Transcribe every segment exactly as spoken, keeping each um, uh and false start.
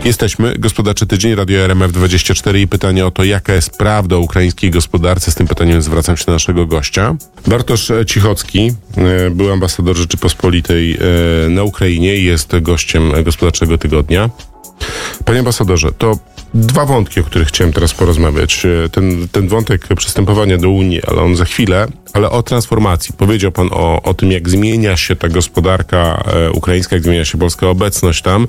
Jesteśmy. Gospodarczy tydzień, Radio R M F dwadzieścia cztery i pytanie o to, jaka jest prawda o ukraińskiej gospodarce. Z tym pytaniem zwracam się do naszego gościa. Bartosz Cichocki, był ambasador Rzeczypospolitej na Ukrainie i jest gościem Gospodarczego Tygodnia. Panie ambasadorze, to dwa wątki, o których chciałem teraz porozmawiać. Ten, ten wątek przystępowania do Unii, ale on za chwilę, ale o transformacji. Powiedział pan o, o tym, jak zmienia się ta gospodarka ukraińska, jak zmienia się polska obecność tam.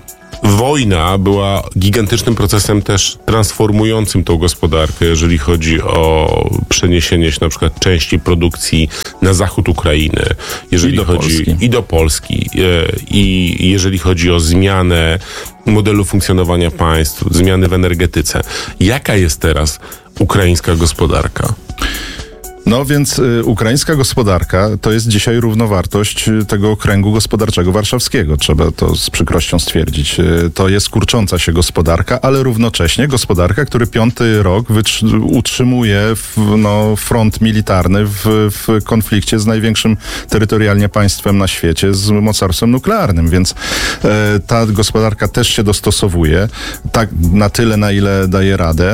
Wojna była gigantycznym procesem też transformującym tą gospodarkę, jeżeli chodzi o przeniesienie się na przykład części produkcji na zachód Ukrainy, jeżeli I do chodzi Polski. i do Polski, i jeżeli chodzi o zmianę modelu funkcjonowania państw, zmiany w energetyce. Jaka jest teraz ukraińska gospodarka? No więc y, ukraińska gospodarka to jest dzisiaj równowartość y, tego okręgu gospodarczego warszawskiego. Trzeba to z przykrością stwierdzić. Y, to jest kurcząca się gospodarka, ale równocześnie gospodarka, który piąty rok wytrzy- utrzymuje w, no, front militarny w, w konflikcie z największym terytorialnie państwem na świecie, z mocarstwem nuklearnym. Więc y, ta gospodarka też się dostosowuje tak na tyle, na ile daje radę.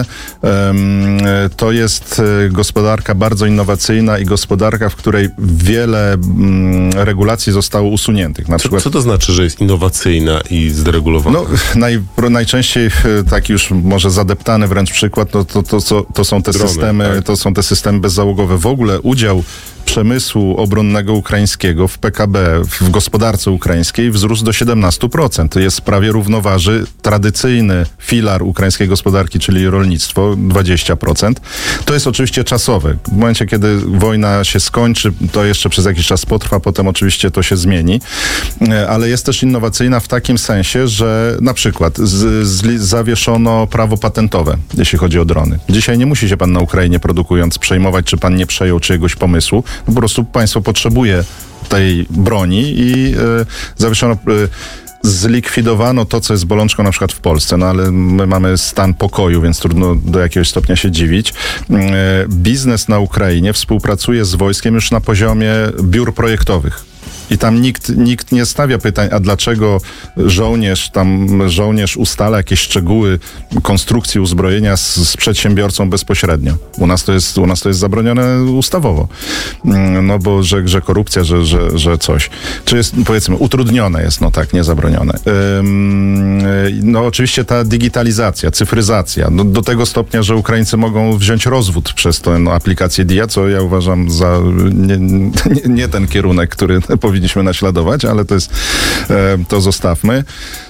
Y, to jest y, gospodarka bardzo innowacyjna i gospodarka, w której wiele mm, regulacji zostało usuniętych. Na przykład, Co to znaczy, że jest innowacyjna i zderegulowana? no, naj, najczęściej taki już może zadeptany wręcz przykład, no, to, to, to, to są te Drony, systemy, tak? to są te systemy bezzałogowe. W ogóle udział przemysłu obronnego ukraińskiego w P K B, w gospodarce ukraińskiej wzrósł do siedemnaście procent. To jest prawie równoważy tradycyjny filar ukraińskiej gospodarki, czyli rolnictwo, dwadzieścia procent. To jest oczywiście czasowe. W momencie, kiedy wojna się skończy, to jeszcze przez jakiś czas potrwa, potem oczywiście to się zmieni. Ale jest też innowacyjna w takim sensie, że na przykład z, z, zawieszono prawo patentowe, jeśli chodzi o drony. Dzisiaj nie musi się pan na Ukrainie produkując przejmować, czy pan nie przejął czyjegoś pomysłu. Po prostu państwo potrzebuje tej broni i y, zawieszono, y, zlikwidowano to, co jest bolączką na przykład w Polsce, no ale my mamy stan pokoju, więc trudno do jakiegoś stopnia się dziwić. Y, biznes na Ukrainie współpracuje z wojskiem już na poziomie biur projektowych. I tam nikt, nikt nie stawia pytań, a dlaczego żołnierz tam, żołnierz ustala jakieś szczegóły konstrukcji uzbrojenia z, z przedsiębiorcą bezpośrednio. U nas to jest, u nas to jest zabronione ustawowo. No bo, że, że korupcja, że, że, że coś. Czy jest, powiedzmy, utrudnione jest, no tak, nie zabronione. Ym, no oczywiście ta digitalizacja, cyfryzacja, no, do tego stopnia, że Ukraińcy mogą wziąć rozwód przez tę no, aplikację D I A, co ja uważam za nie, nie, nie ten kierunek, który powinniśmy naśladować, ale to jest, to zostawmy.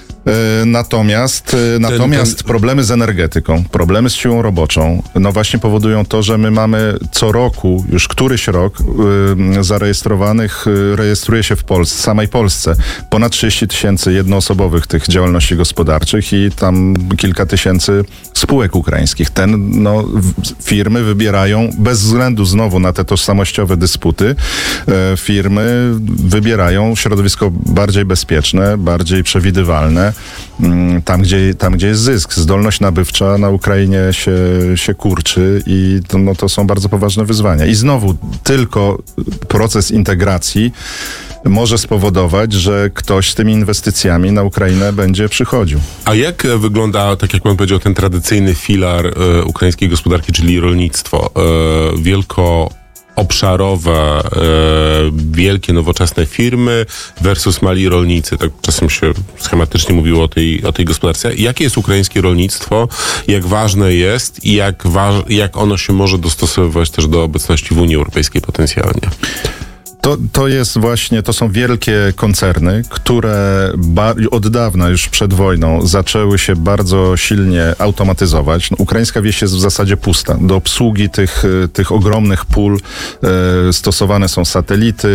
Natomiast, natomiast ten... problemy z energetyką, problemy z siłą roboczą, no właśnie powodują to, że my mamy co roku, już któryś rok y, zarejestrowanych, y, rejestruje się w Polsce, samej Polsce ponad trzydzieści tysięcy jednoosobowych tych działalności gospodarczych i tam kilka tysięcy spółek ukraińskich. Ten, no, w, firmy wybierają, bez względu znowu na te tożsamościowe dysputy, y, firmy wybierają środowisko bardziej bezpieczne, bardziej przewidywalne, Tam gdzie, tam, gdzie jest zysk. Zdolność nabywcza na Ukrainie się, się kurczy i to, no, to są bardzo poważne wyzwania. I znowu tylko proces integracji może spowodować, że ktoś z tymi inwestycjami na Ukrainę będzie przychodził. A jak wygląda, tak jak pan powiedział, ten tradycyjny filar e, ukraińskiej gospodarki, czyli rolnictwo? E, wielko obszarowe, e, wielkie, nowoczesne firmy versus mali rolnicy. Tak czasem się schematycznie mówiło o tej, o tej gospodarce. Jakie jest ukraińskie rolnictwo? Jak ważne jest i jak, waż, jak ono się może dostosowywać też do obecności w Unii Europejskiej potencjalnie? To, to jest właśnie, to są wielkie koncerny, które ba- od dawna, już przed wojną, zaczęły się bardzo silnie automatyzować. No, ukraińska wieś jest w zasadzie pusta. Do obsługi tych, tych ogromnych pól e, stosowane są satelity,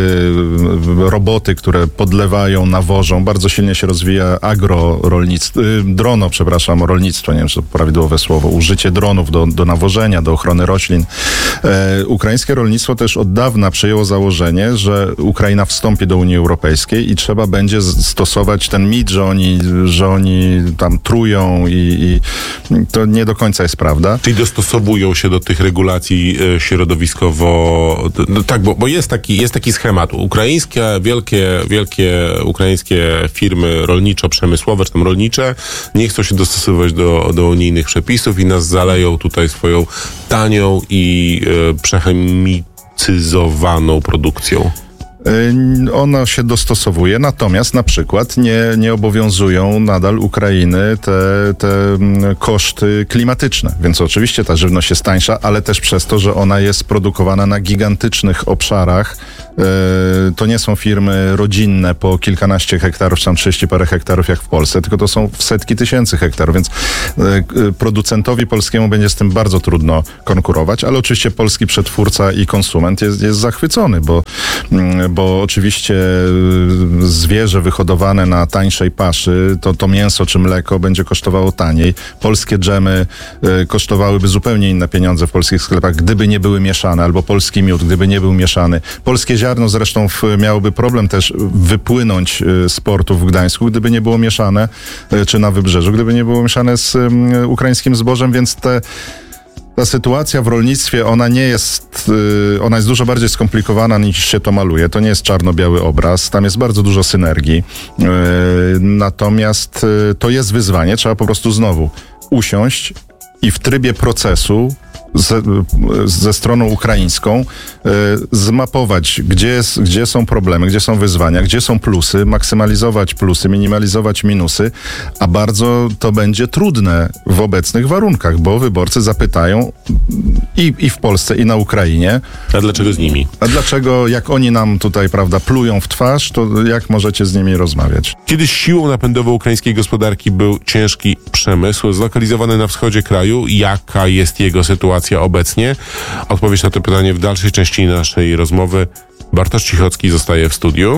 roboty, które podlewają, nawożą. Bardzo silnie się rozwija agrorolnictwo, y, drono, przepraszam, rolnictwo, nie wiem, czy to prawidłowe słowo, użycie dronów do, do nawożenia, do ochrony roślin. E, ukraińskie rolnictwo też od dawna przyjęło założenie, że Ukraina wstąpi do Unii Europejskiej i trzeba będzie stosować ten mit, że oni, że oni tam trują i, i to nie do końca jest prawda. Czyli dostosowują się do tych regulacji e, środowiskowo... No tak, bo, bo jest taki, jest taki schemat. Ukraińskie, wielkie, wielkie ukraińskie firmy rolniczo-przemysłowe, czy tam rolnicze, nie chcą się dostosować do, do unijnych przepisów i nas zaleją tutaj swoją tanią i e, przechemicyzowaną produkcją. Ona się dostosowuje, natomiast na przykład nie, nie obowiązują nadal Ukrainy te, te koszty klimatyczne. Więc oczywiście ta żywność jest tańsza, ale też przez to, że ona jest produkowana na gigantycznych obszarach. To nie są firmy rodzinne po kilkanaście hektarów, czy tam trzydzieści parę hektarów jak w Polsce, tylko to są setki tysięcy hektarów, więc producentowi polskiemu będzie z tym bardzo trudno konkurować, ale oczywiście polski przetwórca i konsument jest, jest zachwycony, bo bo oczywiście zwierzę wyhodowane na tańszej paszy, to, to mięso czy mleko będzie kosztowało taniej. Polskie dżemy y, kosztowałyby zupełnie inne pieniądze w polskich sklepach, gdyby nie były mieszane, albo polski miód, gdyby nie był mieszany. Polskie ziarno zresztą w, miałoby problem też wypłynąć y, z portu w Gdańsku, gdyby nie było mieszane, y, czy na Wybrzeżu, gdyby nie było mieszane z y, ukraińskim zbożem, więc te Ta sytuacja w rolnictwie, ona nie jest, ona jest dużo bardziej skomplikowana niż się to maluje. To nie jest czarno-biały obraz, tam jest bardzo dużo synergii. Natomiast to jest wyzwanie, trzeba po prostu znowu usiąść i w trybie procesu ze, ze stroną ukraińską y, zmapować, gdzie, jest, gdzie są problemy, gdzie są wyzwania, gdzie są plusy, maksymalizować plusy, minimalizować minusy, a bardzo to będzie trudne w obecnych warunkach, bo wyborcy zapytają i, i w Polsce, i na Ukrainie. A dlaczego z nimi? A dlaczego, jak oni nam tutaj, prawda, plują w twarz, to jak możecie z nimi rozmawiać? Kiedyś siłą napędową ukraińskiej gospodarki był ciężki przemysł zlokalizowany na wschodzie kraju. Jaka jest jego sytuacja obecnie? Odpowiedź na to pytanie w dalszej części naszej rozmowy. Bartosz Cichocki zostaje w studiu.